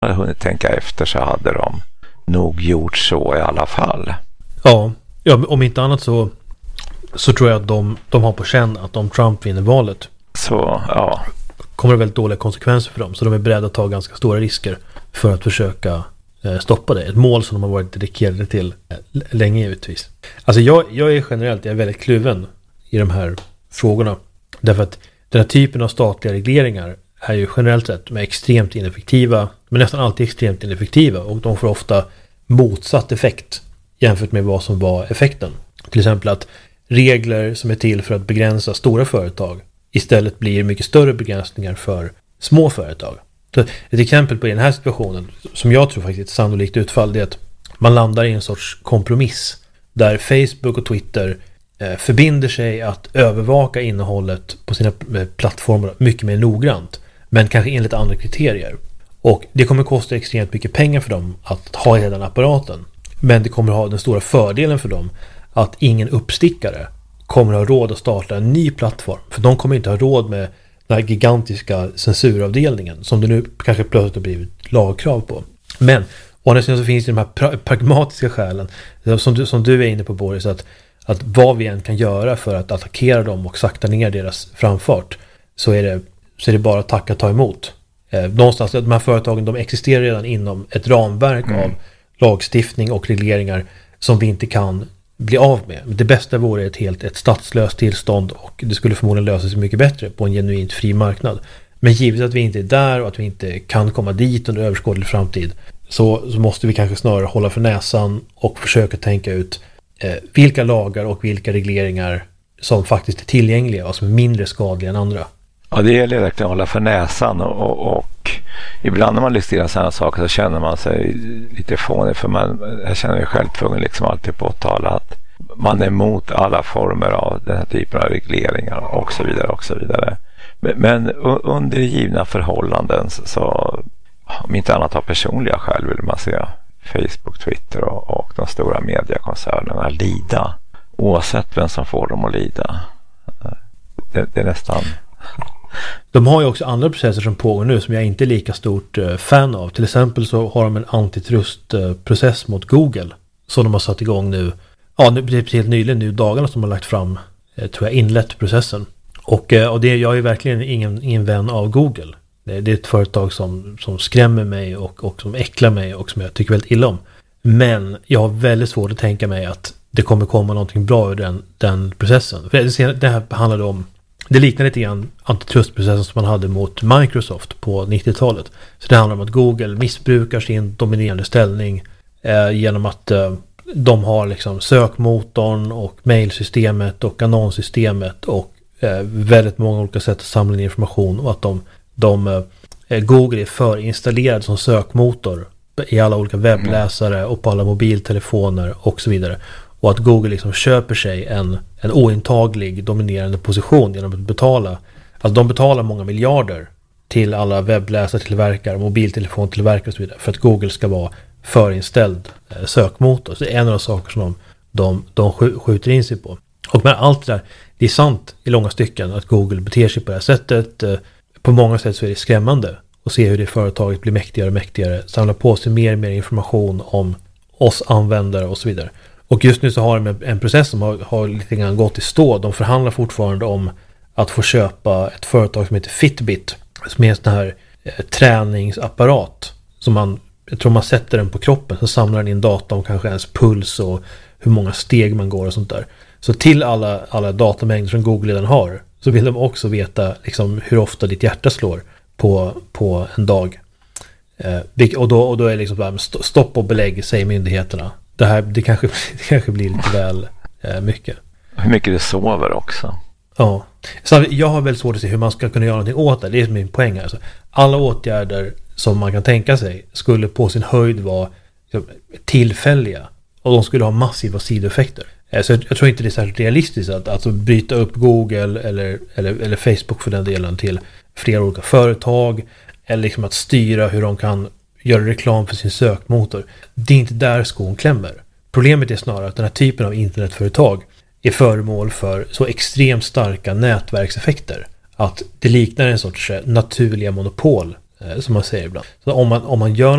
hade hunnit tänka efter så hade de nog gjort så i alla fall. Ja, om inte annat så tror jag att de har på känn att om Trump vinner valet så ja, kommer det väldigt dåliga konsekvenser för dem. Så de är beredda att ta ganska stora risker för att försöka stoppa det. Ett mål som de har varit dedikerade till länge givetvis. Alltså jag är väldigt kluven i de här frågorna. Därför att den här typen av statliga regleringar är ju generellt sett med extremt ineffektiva, men nästan alltid extremt ineffektiva, och de får ofta motsatt effekt jämfört med vad som var effekten. Till exempel att regler som är till för att begränsa stora företag istället blir mycket större begränsningar för små företag. Så ett exempel på den här situationen som jag tror faktiskt är ett sannolikt utfall, det är att man landar i en sorts kompromiss där Facebook och Twitter förbinder sig att övervaka innehållet på sina plattformar mycket mer noggrant, men kanske enligt andra kriterier. Och det kommer kosta extremt mycket pengar för dem att ha hela den apparaten. Men det kommer ha den stora fördelen för dem att ingen uppstickare kommer ha råd att starta en ny plattform. För de kommer inte ha råd med den här gigantiska censuravdelningen som det nu kanske plötsligt har blivit lagkrav på. Men å andra sidan så finns det de här pragmatiska skälen som du är inne på, Boris, att vad vi än kan göra för att attackera dem och sakta ner deras framfart så är det bara att tacka ta emot. Någonstans, de här företagen, de existerar redan inom ett ramverk av lagstiftning och regleringar som vi inte kan bli av med. Det bästa vore ett statslöst tillstånd, och det skulle förmodligen lösa sig mycket bättre på en genuint fri marknad. Men givet att vi inte är där och att vi inte kan komma dit under överskådlig framtid så måste vi kanske snarare hålla för näsan och försöka tänka ut vilka lagar och vilka regleringar som faktiskt är tillgängliga och som är mindre skadliga än andra. Ja, det gäller verkligen att hålla för näsan och ibland när man listerar sådana saker så känner man sig lite fånig, för jag känner mig själv tvungen liksom alltid på att tala att man är emot alla former av den här typen av regleringar och så vidare och så vidare. Men under givna förhållanden så om inte annat av personliga skäl vill man se Facebook, Twitter och de stora mediekoncernerna lida, oavsett vem som får dem att lida. Det är nästan... De har ju också andra processer som pågår nu som jag inte är lika stort fan av. Till exempel så har de en antitrustprocess mot Google som de har satt igång nu. Ja, det är helt nyligen nu dagarna som de har lagt fram, tror jag, inlett processen. Och det, jag är verkligen ingen vän av Google. Det är ett företag som skrämmer mig och som äcklar mig och som jag tycker väldigt illa om. Men jag har väldigt svårt att tänka mig att det kommer komma någonting bra ur den processen. För det här handlade om, det liknar lite grann antitrustprocessen som man hade mot Microsoft på 90-talet. Så det handlar om att Google missbrukar sin dominerande ställning genom att de har liksom sökmotorn och mailsystemet och annonssystemet och väldigt många olika sätt att samla in information, och att Google är förinstallerad som sökmotor i alla olika webbläsare och på alla mobiltelefoner och så vidare. Och att Google liksom köper sig en ointaglig dominerande position genom att betala. Alltså de betalar många miljarder till alla webbläsartillverkare, mobiltelefontillverkare och så vidare för att Google ska vara förinställd sökmotor. Så det är en av de saker som de skjuter in sig på. Och med allt det där, det är sant i långa stycken att Google beter sig på det här sättet. På många sätt så är det skrämmande att se hur det företaget blir mäktigare och mäktigare, samlar på sig mer och mer information om oss användare och så vidare. Och just nu så har de en process som har lite grann gått i stå. De förhandlar fortfarande om att få köpa ett företag som heter Fitbit, som är en sån här träningsapparat som jag tror man sätter den på kroppen, så samlar den in data om kanske ens puls och hur många steg man går och sånt där. Så till alla datamängder som Google redan har, så vill de också veta liksom hur ofta ditt hjärta slår på en dag. Och då är det liksom bara stopp och belägg, säger myndigheterna. Det kanske blir lite väl mycket. Hur mycket du sover också. Ja. Så jag har väldigt svårt att se hur man ska kunna göra någonting åt det. Det är min poäng här. Alltså, alla åtgärder som man kan tänka sig skulle på sin höjd vara tillfälliga. Och de skulle ha massiva sidoeffekter. Så jag tror inte det är särskilt realistiskt att alltså bryta upp Google eller Facebook för den delen till flera olika företag. Eller liksom att styra hur de kan göra reklam för sin sökmotor. Det är inte där skon klämmer. Problemet är snarare att den här typen av internetföretag är föremål för så extremt starka nätverkseffekter att det liknar en sorts naturliga monopol som man säger ibland. Så om man gör